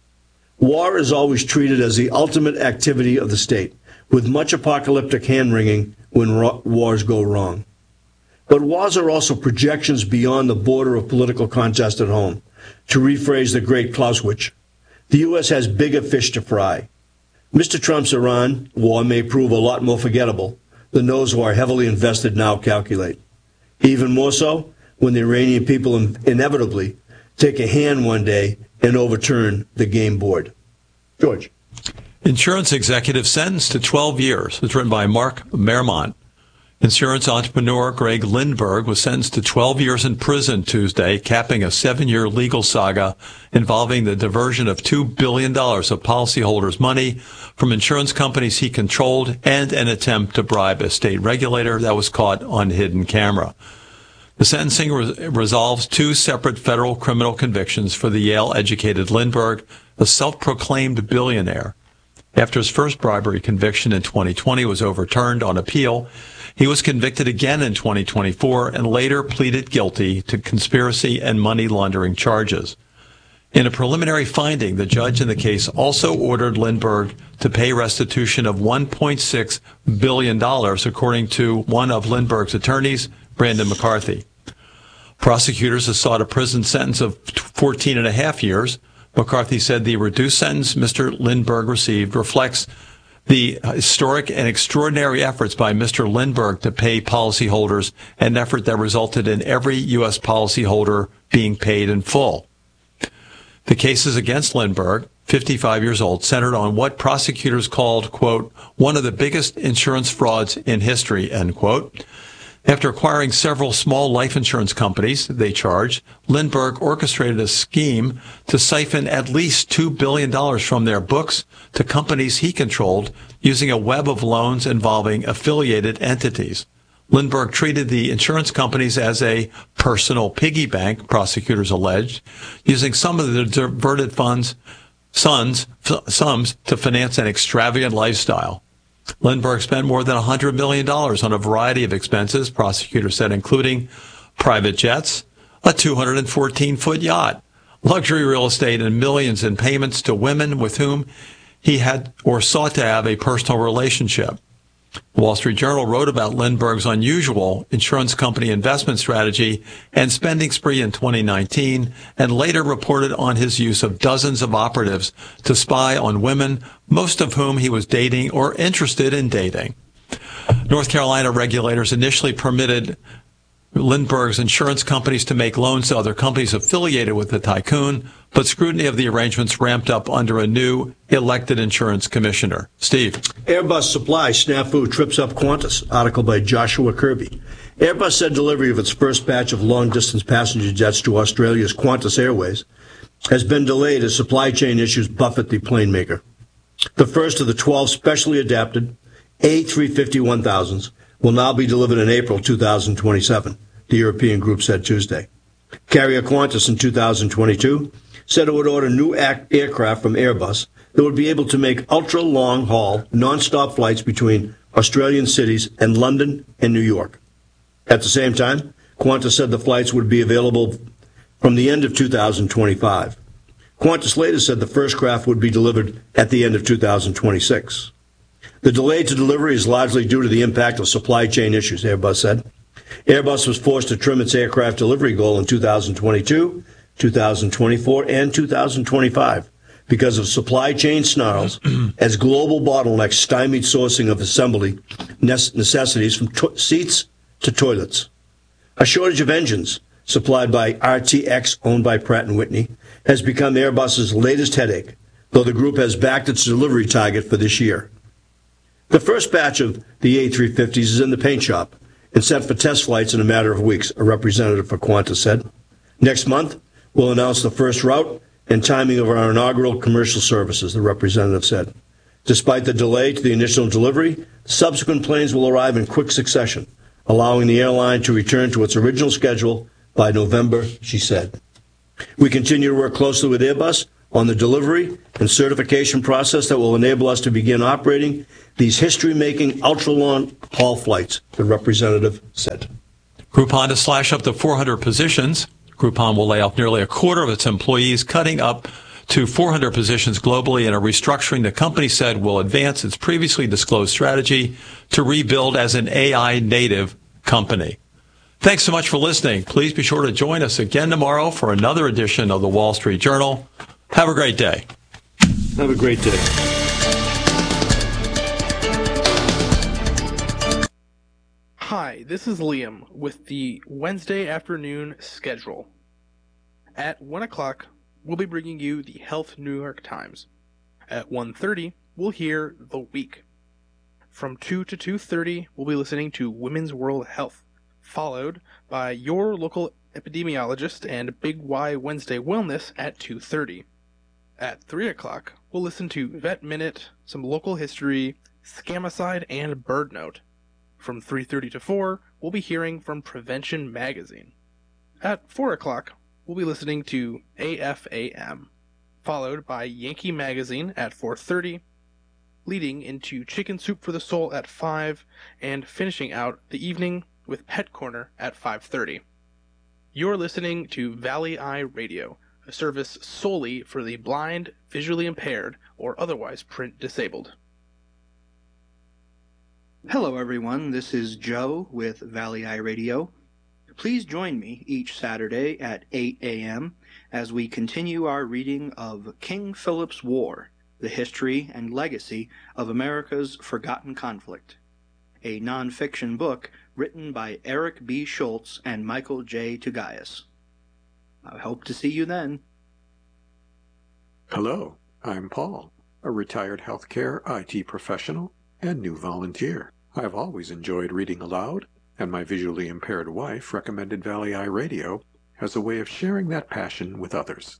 War is always treated as the ultimate activity of the state, with much apocalyptic hand-wringing when ro- wars go wrong. But wars are also projections beyond the border of political contest at home. To rephrase the great Clausewitz, the U S has bigger fish to fry. Mister Trump's Iran war may prove a lot more forgettable than those who are heavily invested now calculate. Even more so when the Iranian people inevitably take a hand one day and overturn the game board. George. Insurance executive sentenced to twelve years. It's written by Mark Mermont. Insurance entrepreneur Greg Lindberg was sentenced to twelve years in prison Tuesday, capping a seven-year legal saga involving the diversion of two billion dollars of policyholders' money from insurance companies he controlled and an attempt to bribe a state regulator that was caught on hidden camera. The sentencing re- resolves two separate federal criminal convictions for the Yale-educated Lindberg, a self-proclaimed billionaire. After his first bribery conviction in twenty twenty was overturned on appeal, he was convicted again in twenty twenty-four and later pleaded guilty to conspiracy and money laundering charges. In a preliminary finding, the judge in the case also ordered Lindberg to pay restitution of one point six billion dollars, according to one of Lindberg's attorneys, Brandon McCarthy. Prosecutors have sought a prison sentence of fourteen and a half years. McCarthy said the reduced sentence Mister Lindberg received reflects the historic and extraordinary efforts by Mister Lindberg to pay policyholders, an effort that resulted in every U S policyholder being paid in full. The cases against Lindberg, fifty-five years old, centered on what prosecutors called, quote, one of the biggest insurance frauds in history, end quote. After acquiring several small life insurance companies, they charged, Lindberg orchestrated a scheme to siphon at least two billion dollars from their books to companies he controlled using a web of loans involving affiliated entities. Lindberg treated the insurance companies as a personal piggy bank, prosecutors alleged, using some of the diverted funds, sons, sums to finance an extravagant lifestyle. Lindberg spent more than one hundred million dollars on a variety of expenses, prosecutors said, including private jets, a two hundred fourteen foot yacht, luxury real estate, and millions in payments to women with whom he had or sought to have a personal relationship. The Wall Street Journal wrote about Lindberg's unusual insurance company investment strategy and spending spree in twenty nineteen, and later reported on his use of dozens of operatives to spy on women, most of whom he was dating or interested in dating. North Carolina regulators initially permitted Lindberg's insurance companies to make loans to other companies affiliated with the tycoon, but scrutiny of the arrangements ramped up under a new elected insurance commissioner. Steve. Airbus supply snafu trips up Qantas, article by Joshua Kirby. Airbus said delivery of its first batch of long-distance passenger jets to Australia's Qantas Airways has been delayed as supply chain issues buffet the plane maker. The first of the twelve specially adapted A three fifty one thousands will now be delivered in April two thousand twenty-seven, the European group said Tuesday. Carrier Qantas in two thousand twenty-two said it would order new aircraft from Airbus that would be able to make ultra-long-haul, non-stop flights between Australian cities and London and New York. At the same time, Qantas said the flights would be available from the end of two thousand twenty-five. Qantas later said the first craft would be delivered at the end of two thousand twenty-six. The delay to delivery is largely due to the impact of supply chain issues, Airbus said. Airbus was forced to trim its aircraft delivery goal in two thousand twenty-two, two thousand twenty-four, and two thousand twenty-five because of supply chain snarls as global bottlenecks stymied sourcing of assembly necessities from to- seats to toilets. A shortage of engines, supplied by R T X, owned by Pratt and Whitney, has become Airbus's latest headache, though the group has backed its delivery target for this year. The first batch of the A three fifties is in the paint shop and set for test flights in a matter of weeks, a representative for Qantas said. Next month, we'll announce the first route and timing of our inaugural commercial services, the representative said. Despite the delay to the initial delivery, subsequent planes will arrive in quick succession, allowing the airline to return to its original schedule by November, she said. We continue to work closely with Airbus on the delivery and certification process that will enable us to begin operating these history-making ultra-long haul flights, the representative said. Groupon to slash up to four hundred positions. Groupon will lay off nearly a quarter of its employees, cutting up to four hundred positions globally in a restructuring the company said will advance its previously disclosed strategy to rebuild as an A I native company. Thanks so much for listening. Please be sure to join us again tomorrow for another edition of the Wall Street Journal. Have a great day. Have a great day. Hi, this is Liam with the Wednesday afternoon schedule. At one o'clock, we'll be bringing you the Health New York Times. At one thirty, we'll hear The Week. From two to two thirty, we'll be listening to Women's World Health, followed by your local epidemiologist and Big Y Wednesday Wellness at two thirty. At three o'clock, we'll listen to Vet Minute, some local history, Scamicide, and Bird Note. From three thirty to four, we'll be hearing from Prevention Magazine. At four o'clock, we'll be listening to A F A M, followed by Yankee Magazine at four thirty, leading into Chicken Soup for the Soul at five, and finishing out the evening with Pet Corner at five thirty. You're listening to Valley Eye Radio, a service solely for the blind, visually impaired, or otherwise print disabled. Hello everyone, this is Joe with Valley Eye Radio. Please join me each Saturday at eight a.m. as we continue our reading of King Philip's War, the history and legacy of America's forgotten conflict, a nonfiction book written by Eric B. Schultz and Michael J. Tugayas. I hope to see you then. Hello, I'm Paul, a retired healthcare I T professional and new volunteer. I've always enjoyed reading aloud, and my visually impaired wife recommended Valley Eye Radio as a way of sharing that passion with others.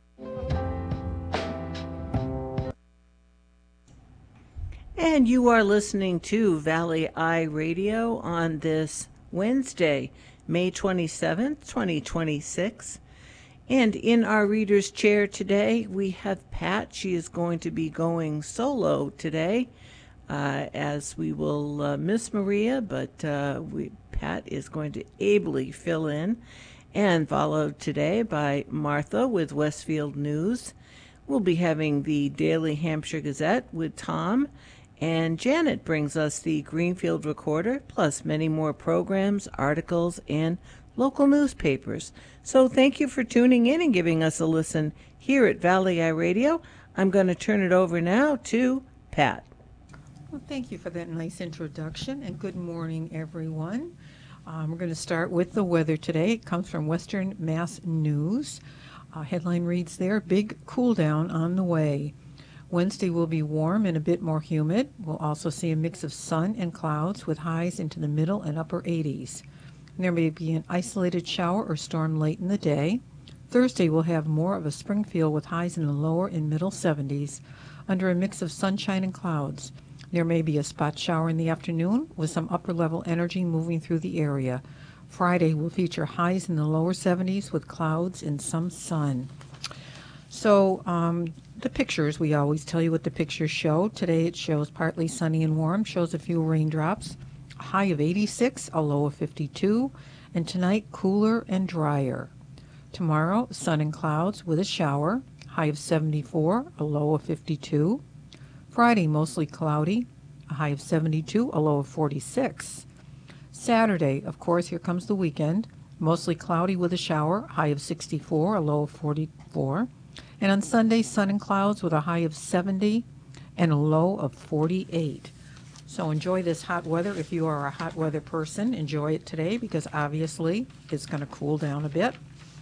And you are listening to Valley Eye Radio on this Wednesday, May twenty-seventh, twenty twenty-six. And in our reader's chair today, we have Pat. She is going to be going solo today, uh, as we will uh, miss Maria, but uh, we, Pat is going to ably fill in. And followed today by Martha with Westfield News. We'll be having the Daily Hampshire Gazette with Tom. And Janet brings us the Greenfield Recorder, plus many more programs, articles, and local newspapers. So thank you for tuning in and giving us a listen here at Valley Eye Radio. I'm going to turn it over now to Pat. Well, thank you for that nice introduction, and good morning, everyone. Um, we're going to start with the weather today. It comes from Western Mass News. Uh, headline reads there, big cool down on the way. Wednesday will be warm and a bit more humid. We'll also see a mix of sun and clouds with highs into the middle and upper eighties. There may be an isolated shower or storm late in the day. Thursday will have more of a spring feel with highs in the lower and middle seventies under a mix of sunshine and clouds. There may be a spot shower in the afternoon with some upper-level energy moving through the area. Friday will feature highs in the lower seventies with clouds and some sun. So um, the pictures, we always tell you what the pictures show. Today it shows partly sunny and warm, shows a few raindrops, a high of eighty-six, a low of fifty-two, and tonight cooler and drier. Tomorrow, sun and clouds with a shower, high of seventy-four, a low of fifty-two. Friday, mostly cloudy, a high of seventy-two, a low of forty-six. Saturday, of course, here comes the weekend, mostly cloudy with a shower, high of sixty-four, a low of forty-four. And on Sunday, sun and clouds with a high of seventy and a low of forty-eight. So enjoy this hot weather. If you are a hot weather person, enjoy it today because obviously it's going to cool down a bit.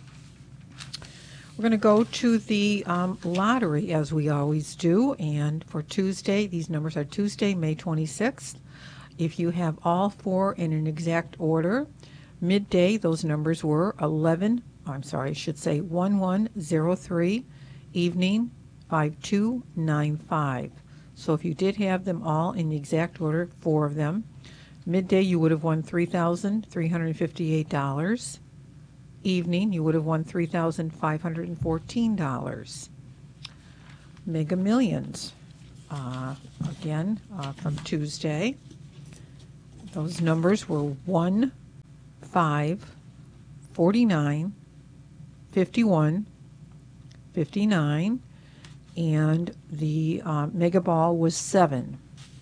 We're going to go to the um, lottery as we always do. And for Tuesday, these numbers are Tuesday, May twenty-sixth. If you have all four in an exact order, midday, those numbers were eleven, I'm sorry, I should say one one zero three, evening five two nine five. So if you did have them all in the exact order, four of them, midday you would have won three thousand three hundred fifty-eight dollars. Evening you would have won three thousand five hundred fourteen dollars. Mega Millions, uh, again, uh, from Tuesday. Those numbers were one, five, forty-nine, fifty-one, fifty-nine, and the uh, Mega Ball was seven.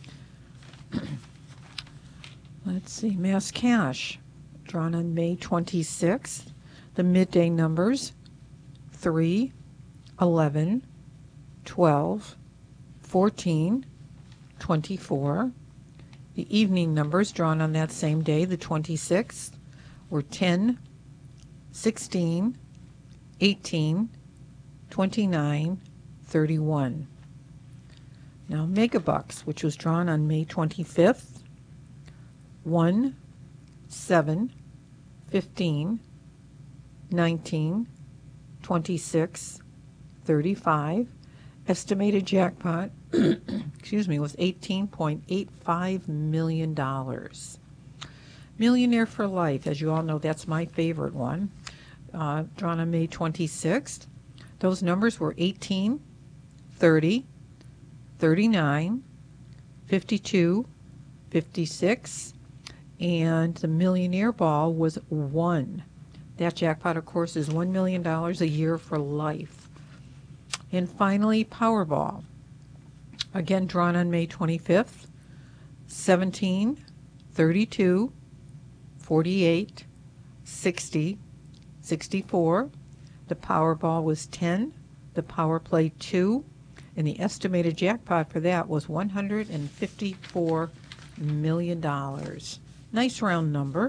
Let's see, Mass Cash, drawn on May twenty-sixth. The midday numbers, three, eleven, twelve, fourteen, twenty-four. The evening numbers drawn on that same day, the twenty-sixth, were ten, sixteen, eighteen, twenty-nine, thirty-one. Now Megabucks, which was drawn on May twenty-fifth, one, seven, fifteen, nineteen, twenty-six, thirty-five. Estimated jackpot, excuse me, was eighteen point eight five million dollars. Millionaire for Life, as you all know, that's my favorite one, uh, drawn on May twenty-sixth. Those numbers were eighteen, thirty, thirty-nine, fifty-two, fifty-six, and the Millionaire Ball was one. That jackpot, of course, is one million dollars a year for life. And finally, Powerball, again drawn on May twenty-fifth, seventeen, thirty-two, forty-eight, sixty, sixty-four. The Powerball was ten, the Power Play two, and the estimated jackpot for that was one hundred fifty-four million dollars. Nice round number.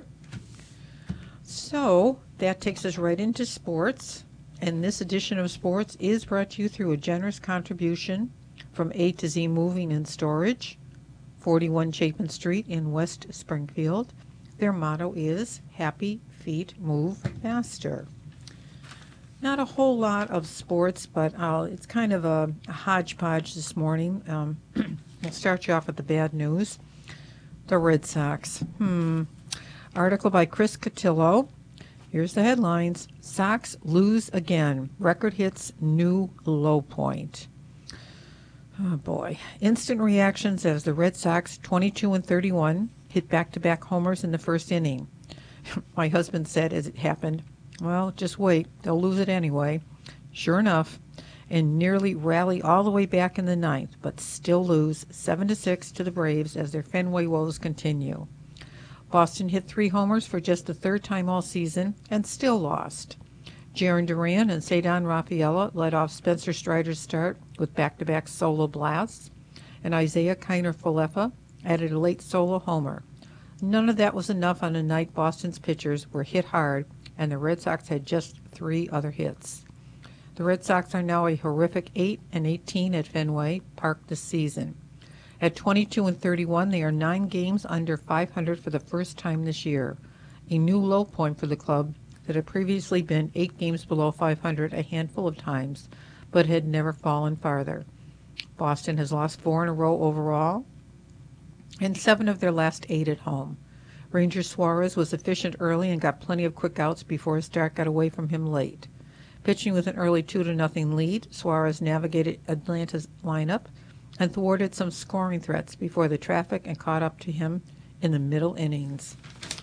So that takes us right into sports. And this edition of Sports is brought to you through a generous contribution from A to Z Moving and Storage, forty-one Chapin Street in West Springfield. Their motto is Happy Feet Move Faster. Not a whole lot of sports, but I'll, it's kind of a, a hodgepodge this morning. Um, we'll start you off with the bad news. The Red Sox. Hmm. Article by Chris Cotillo. Here's the headlines. Sox lose again. Record hits new low point. Oh, boy. Instant reactions as the Red Sox, twenty-two and thirty-one, hit back-to-back homers in the first inning. My husband said as it happened, well, just wait. They'll lose it anyway. Sure enough, and nearly rally all the way back in the ninth, but still lose seven to six to the Braves as their Fenway woes continue. Boston hit three homers for just the third time all season and still lost. Jarren Duran and Ceddanne Rafaela led off Spencer Strider's start with back-to-back solo blasts, and Isaiah Kiner-Falefa added a late solo homer. None of that was enough on a night Boston's pitchers were hit hard, and the Red Sox had just three other hits. The Red Sox are now a horrific eight and eighteen at Fenway Park this season. At twenty-two and thirty-one, they are nine games under five hundred for the first time this year, a new low point for the club that had previously been eight games below five hundred a handful of times, but had never fallen farther. Boston has lost four in a row overall, and seven of their last eight at home. Ranger Suarez was efficient early and got plenty of quick outs before his start got away from him late. Pitching with an early two to nothing lead, Suarez navigated Atlanta's lineup and thwarted some scoring threats before the traffic and caught up to him in the middle innings.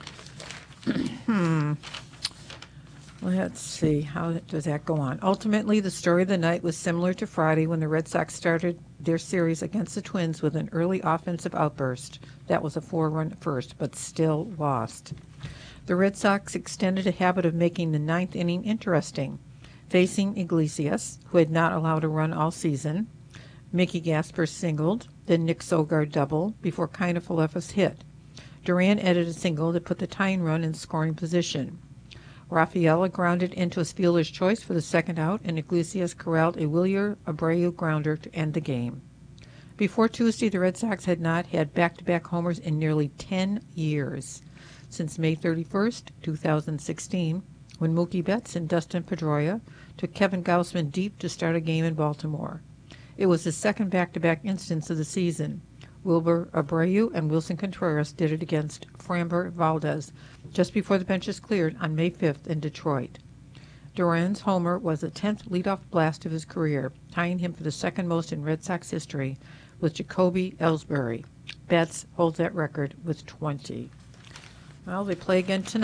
hmm. Let's see, how does that go on? Ultimately, the story of the night was similar to Friday when the Red Sox started their series against the Twins with an early offensive outburst. That was a four-run first, but still lost. The Red Sox extended a habit of making the ninth inning interesting, facing Iglesias, who had not allowed a run all season. Mickey Gasper singled, then Nick Sogard doubled before Kiner-Falefa's hit. Duran added a single to put the tying run in scoring position. Rafaela grounded into his fielder's choice for the second out, and Iglesias corralled a Wilyer Abreu grounder to end the game. Before Tuesday, the Red Sox had not had back-to-back homers in nearly ten years, since May thirty-first, two thousand sixteen, when Mookie Betts and Dustin Pedroia took Kevin Gausman deep to start a game in Baltimore. It was his second back-to-back instance of the season. Wilber Abreu and Wilson Contreras did it against Framber Valdez just before the benches cleared on May fifth in Detroit. Duran's homer was the tenth leadoff blast of his career, tying him for the second most in Red Sox history with Jacoby Ellsbury. Betts holds that record with twenty. Well, they play again tonight.